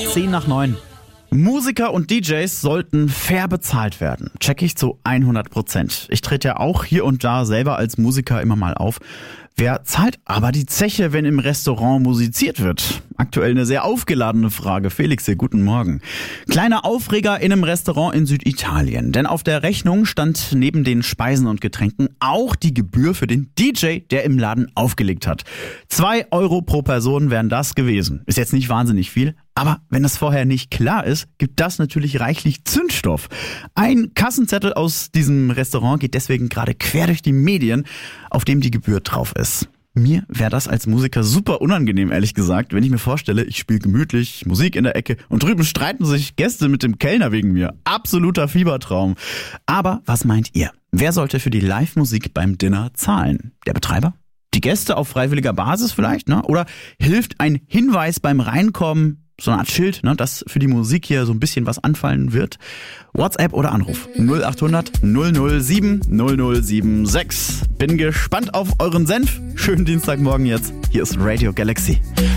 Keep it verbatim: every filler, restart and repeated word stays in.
zehn nach neun. Musiker und D Js sollten fair bezahlt werden. Check ich zu hundert Prozent. Ich trete ja auch hier und da selber als Musiker immer mal auf. Wer zahlt aber die Zeche, wenn im Restaurant musiziert wird? Aktuell eine sehr aufgeladene Frage. Felix hier, guten Morgen. Kleiner Aufreger in einem Restaurant in Süditalien. Denn auf der Rechnung stand neben den Speisen und Getränken auch die Gebühr für den D J, der im Laden aufgelegt hat. Zwei Euro pro Person wären das gewesen. Ist jetzt nicht wahnsinnig viel. Aber wenn das vorher nicht klar ist, gibt das natürlich reichlich Zündstoff. Ein Kassenzettel aus diesem Restaurant geht deswegen gerade quer durch die Medien, auf dem die Gebühr drauf ist. Mir wäre das als Musiker super unangenehm, ehrlich gesagt, wenn ich mir vorstelle, ich spiele gemütlich Musik in der Ecke und drüben streiten sich Gäste mit dem Kellner wegen mir. Absoluter Fiebertraum. Aber was meint ihr? Wer sollte für die Live-Musik beim Dinner zahlen? Der Betreiber? Die Gäste auf freiwilliger Basis vielleicht, ne? Oder hilft ein Hinweis beim Reinkommen, so eine Art Schild, ne, dass für die Musik hier so ein bisschen was anfallen wird? WhatsApp oder Anruf null acht hundert null null sieben null null sieben sechs. Bin gespannt auf euren Senf. Schönen Dienstagmorgen jetzt. Hier ist Radio Galaxy.